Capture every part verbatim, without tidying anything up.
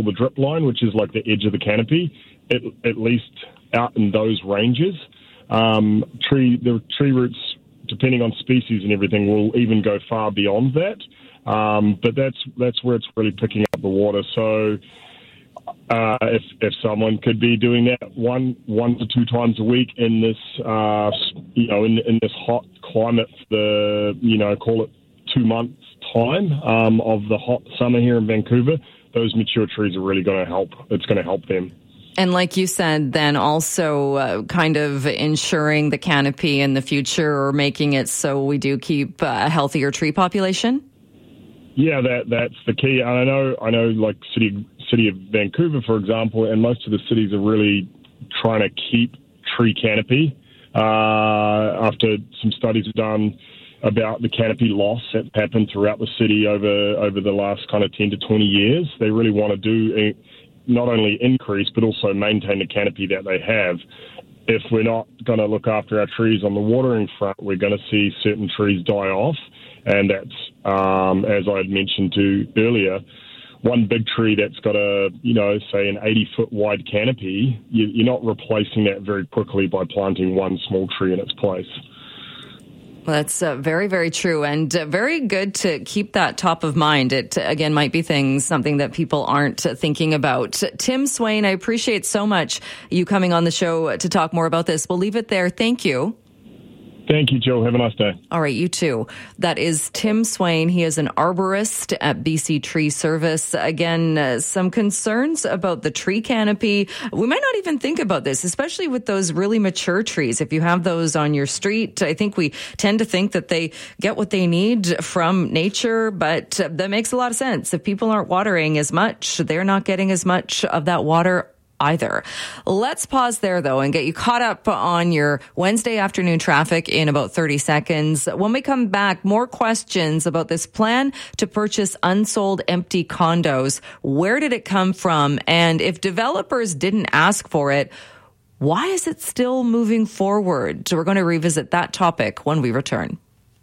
call the drip line, which is like the edge of the canopy, at, at least out in those ranges. Um, tree the tree roots, depending on species and everything, will even go far beyond that. Um, but that's that's where it's really picking up the water. So uh, if if someone could be doing that one one to two times a week in this uh, you know in in this hot climate, the you know call it two months time um, of the hot summer here in Vancouver, those mature trees are really going to help. It's going to help them. And like you said, then also uh, kind of ensuring the canopy in the future, or making it so we do keep a healthier tree population? Yeah, that that's the key. And I know, I know, like city city of Vancouver, for example, and most of the cities are really trying to keep tree canopy. Uh, after some studies are done about the canopy loss that happened throughout the city over over the last kind of ten to twenty years, they really want to do a, not only increase, but also maintain the canopy that they have. If we're not going to look after our trees on the watering front, we're going to see certain trees die off. And that's, um, as I had mentioned to earlier, one big tree that's got a, you know, say an eighty foot wide canopy, you, you're not replacing that very quickly by planting one small tree in its place. Well, that's uh, very, very true, and uh, very good to keep that top of mind. It, again, might be things, something that people aren't thinking about. Tim Swain, I appreciate so much you coming on the show to talk more about this. We'll leave it there. Thank you. Thank you, Joe. Have a nice day. All right, you too. That is Tim Swain. He is an arborist at B C Tree Service. Again, uh, some concerns about the tree canopy. We might not even think about this, especially with those really mature trees. If you have those on your street, I think we tend to think that they get what they need from nature, but that makes a lot of sense. If people aren't watering as much, they're not getting as much of that water either. Let's pause there, though, and get you caught up on your Wednesday afternoon traffic in about thirty seconds. When we come back, more questions about this plan to purchase unsold empty condos. Where did it come from? And if developers didn't ask for it, why is it still moving forward? So we're going to revisit that topic when we return.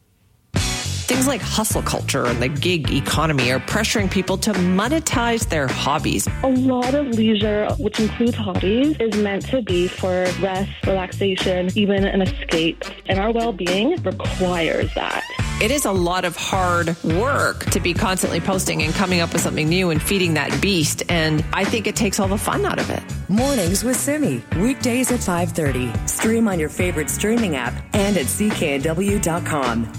Things like hustle culture and the gig economy are pressuring people to monetize their hobbies. A lot of leisure, which includes hobbies, is meant to be for rest, relaxation, even an escape. And our well-being requires that. It is a lot of hard work to be constantly posting and coming up with something new and feeding that beast. And I think it takes all the fun out of it. Mornings with Simi. Weekdays at five thirty. Stream on your favorite streaming app and at C K N W dot com.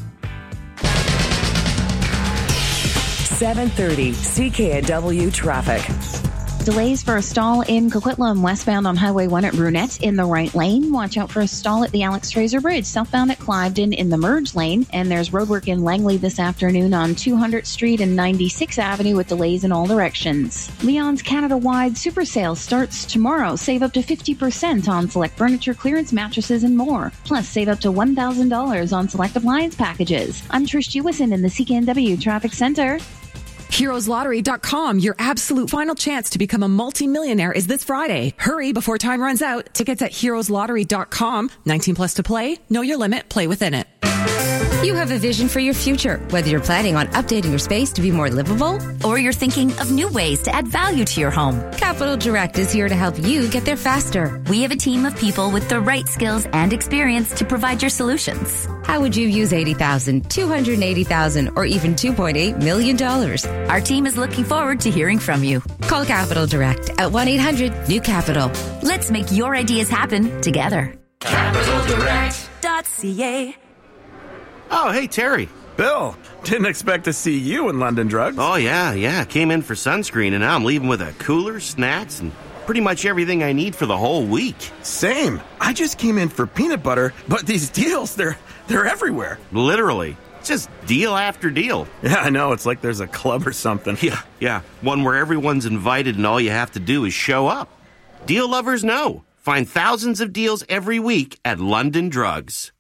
seven thirty C K N W traffic. Delays for a stall in Coquitlam, westbound on Highway one at Brunette in the right lane. Watch out for a stall at the Alex Fraser Bridge, southbound at Cliveden in the merge lane. And there's roadwork in Langley this afternoon on two hundredth Street and ninety-sixth Avenue with delays in all directions. Leon's Canada-wide super sale starts tomorrow. Save up to fifty percent on select furniture, clearance mattresses, and more. Plus, save up to one thousand dollars on select appliance packages. I'm Trish Jewison in the C K N W Traffic Center. Heroes Lottery dot com, your absolute final chance to become a multi-millionaire is this Friday. Hurry before time runs out. Tickets at Heroes Lottery dot com. nineteen plus to play. Know your limit. Play within it. You have a vision for your future, whether you're planning on updating your space to be more livable or you're thinking of new ways to add value to your home. Capital Direct is here to help you get there faster. We have a team of people with the right skills and experience to provide your solutions. How would you use eighty thousand dollars, two hundred eighty thousand dollars, or even two point eight million dollars? Our team is looking forward to hearing from you. Call Capital Direct at one eight hundred new capital. Let's make your ideas happen together. capital direct dot c a. Oh, hey, Terry. Bill, didn't expect to see you in London Drugs. Oh, yeah, yeah. Came in for sunscreen, and now I'm leaving with a cooler, snacks, and pretty much everything I need for the whole week. Same. I just came in for peanut butter, but these deals, they're they're everywhere. Literally. Just deal after deal. Yeah, I know. It's like there's a club or something. Yeah, yeah. One where everyone's invited and all you have to do is show up. Deal lovers know. Find thousands of deals every week at London Drugs.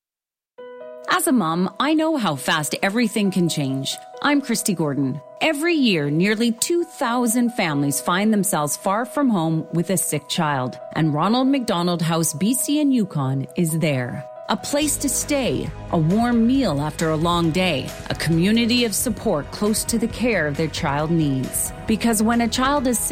As a mom, I know how fast everything can change. I'm Christy Gordon. Every year, nearly two thousand families find themselves far from home with a sick child. And Ronald McDonald House B C and Yukon is there. A place to stay, a warm meal after a long day, a community of support close to the care their child needs. Because when a child is sick,